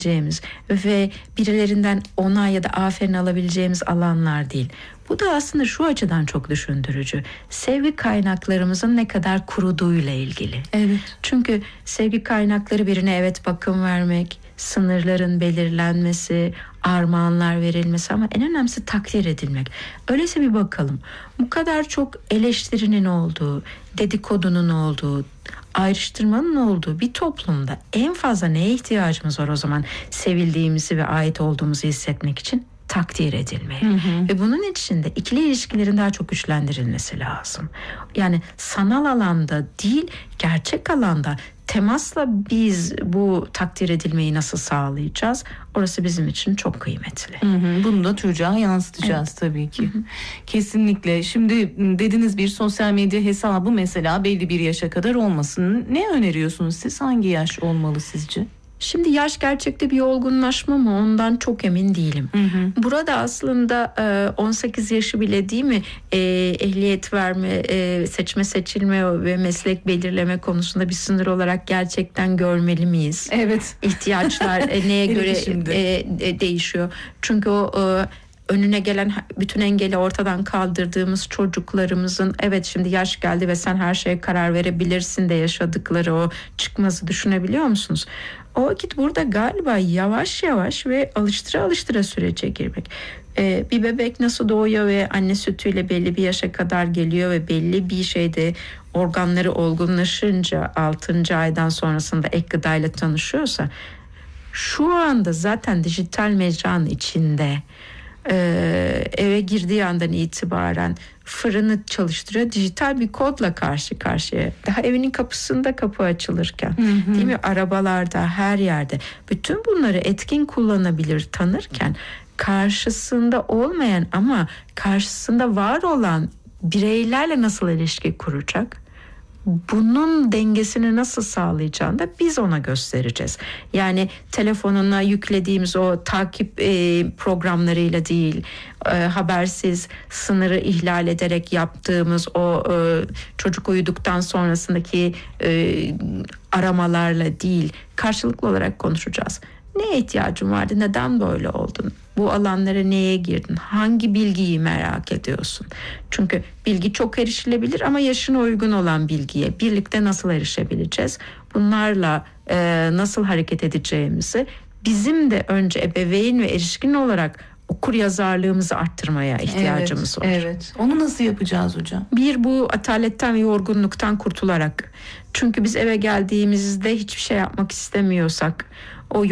ve birilerinden onay ya da aferin alabileceğimiz alanlar değil. Bu da aslında şu açıdan çok düşündürücü. Sevgi kaynaklarımızın ne kadar kuruduğuyla ilgili. Evet. Çünkü sevgi kaynakları birine evet bakım vermek, sınırların belirlenmesi, armağanlar verilmesi ama en önemlisi takdir edilmek. Öyleyse bir bakalım. Bu kadar çok eleştirinin olduğu, dedikodunun olduğu, ayrıştırmanın olduğu bir toplumda en fazla neye ihtiyacımız var o zaman? Sevildiğimizi ve ait olduğumuzu hissetmek için takdir edilmeye. Ve bunun için de ikili ilişkilerin daha çok güçlendirilmesi lazım. Yani sanal alanda değil, gerçek alanda temasla biz bu takdir edilmeyi nasıl sağlayacağız? Orası bizim için çok kıymetli. Bunu da çocuğa yansıtacağız tabii ki. Kesinlikle. Şimdi dediniz bir sosyal medya hesabı mesela belli bir yaşa kadar olmasın. Ne öneriyorsunuz siz? Hangi yaş olmalı sizce? Şimdi yaş gerçekte bir olgunlaşma mı ondan çok emin değilim. Burada aslında 18 yaşı bile değil mi ehliyet verme, seçme seçilme ve meslek belirleme konusunda bir sınır olarak gerçekten görmeli miyiz? Evet. İhtiyaçlar neye göre değişiyor. Çünkü o önüne gelen bütün engeli ortadan kaldırdığımız çocuklarımızın evet şimdi yaş geldi ve sen her şeye karar verebilirsin de yaşadıkları o çıkmazı düşünebiliyor musunuz? O vakit burada galiba yavaş yavaş ve alıştıra sürece girmek. Bir bebek nasıl doğuyor ve anne sütüyle belli bir yaşa kadar geliyor ve belli bir şeyde organları olgunlaşınca 6. aydan sonrasında ek gıdayla tanışıyorsa şu anda zaten dijital mecranın içinde eve girdiği andan itibaren fırını çalıştırıyor. Dijital bir kodla karşı karşıya. Daha evinin kapısında kapı açılırken, değil mi? Arabalarda, her yerde. Bütün bunları etkin kullanabilir, tanırken karşısında olmayan ama karşısında var olan bireylerle nasıl ilişki kuracak? Bunun dengesini nasıl sağlayacağını da biz ona göstereceğiz. Yani telefonuna yüklediğimiz o takip programlarıyla değil, habersiz sınırı ihlal ederek yaptığımız o çocuk uyuduktan sonrasındaki aramalarla değil, karşılıklı olarak konuşacağız. Neye ihtiyacın vardı? Neden böyle oldun? Bu alanlara neye girdin? Hangi bilgiyi merak ediyorsun? Çünkü bilgi çok erişilebilir ama yaşına uygun olan bilgiye birlikte nasıl erişebileceğiz? Bunlarla nasıl hareket edeceğimizi bizim de önce ebeveyn ve erişkin olarak okur yazarlığımızı arttırmaya ihtiyacımız var. Evet. Onu nasıl yapacağız hocam? Bir, bu ataletten ve yorgunluktan kurtularak. Çünkü biz eve geldiğimizde hiçbir şey yapmak istemiyorsak, o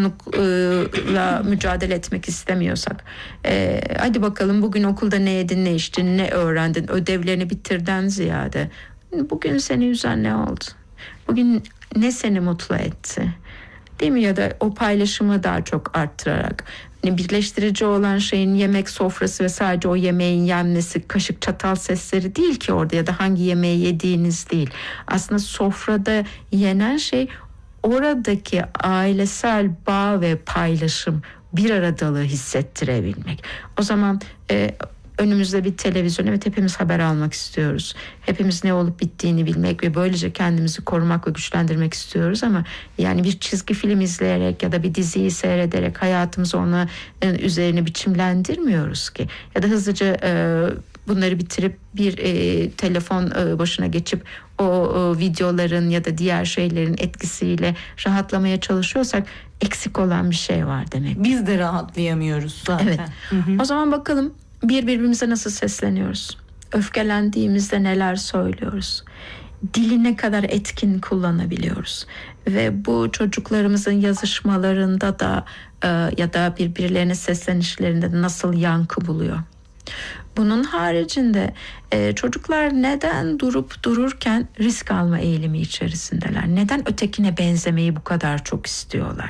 yorgunlukla mücadele etmek istemiyorsak, hadi bakalım bugün okulda ne yedin, ne içtin, ne öğrendin, ödevlerini bitirden ziyade bugün seni üzen ne oldu? Bugün ne seni mutlu etti? Değil mi? Ya da o paylaşımı daha çok arttırarak. Birleştirici olan şeyin yemek sofrası ve sadece o yemeğin yenmesi, kaşık çatal sesleri değil ki orada, ya da hangi yemeği yediğiniz değil. Aslında sofrada yenen şey oradaki ailesel bağ ve paylaşım, bir aradalığı hissettirebilmek. O zaman önümüzde bir televizyon, evet hepimiz haber almak istiyoruz. Hepimiz ne olup bittiğini bilmek ve böylece kendimizi korumak ve güçlendirmek istiyoruz ama yani bir çizgi film izleyerek ya da bir diziyi seyrederek hayatımızı ona üzerine biçimlendirmiyoruz ki. Ya da hızlıca bunları bitirip bir telefon başına geçip o videoların ya da diğer şeylerin etkisiyle rahatlamaya çalışıyorsak eksik olan bir şey var demek. Biz de rahatlayamıyoruz zaten. Evet. O zaman bakalım birbirimize nasıl sesleniyoruz? Öfkelendiğimizde neler söylüyoruz? Dili ne kadar etkin kullanabiliyoruz? Ve bu çocuklarımızın yazışmalarında da ya da birbirlerine seslenişlerinde de nasıl yankı buluyor? Bunun haricinde çocuklar neden durup dururken risk alma eğilimi içerisindeler? Neden ötekine benzemeyi bu kadar çok istiyorlar?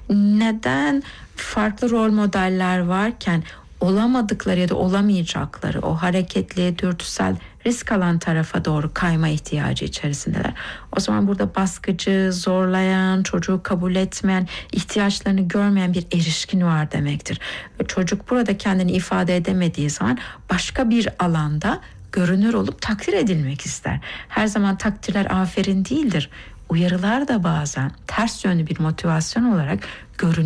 Neden farklı rol modeller varken olamadıkları ya da olamayacakları o hareketli, dürtüsel, risk alan tarafa doğru kayma ihtiyacı içerisindeler? O zaman burada baskıcı, zorlayan, çocuğu kabul etmeyen, ihtiyaçlarını görmeyen bir erişkin var demektir. Ve çocuk burada kendini ifade edemediği zaman başka bir alanda görünür olup takdir edilmek ister. Her zaman takdirler aferin değildir. uyarılar da bazen ters yönlü bir motivasyon olarak görünüyor.